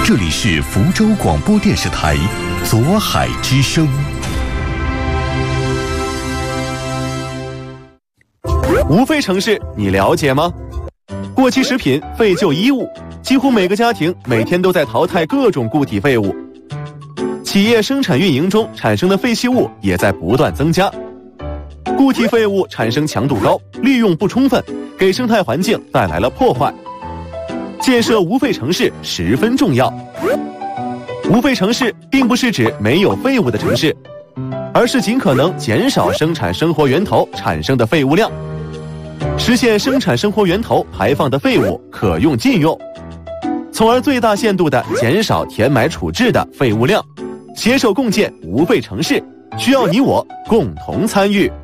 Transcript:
这里是福州广播电视台左海之声。 无废城市你了解吗？过期食品、废旧衣物，几乎每个家庭每天都在淘汰各种固体废物。企业生产运营中产生的废弃物也在不断增加。固体废物产生强度高，利用不充分，给生态环境带来了破坏。建设无废城市十分重要。无废城市并不是指没有废物的城市，而是尽可能减少生产生活源头产生的废物量，实现生产生活源头排放的废物可用尽用，从而最大限度地减少填埋处置的废物量，携手共建无废城市，需要你我共同参与。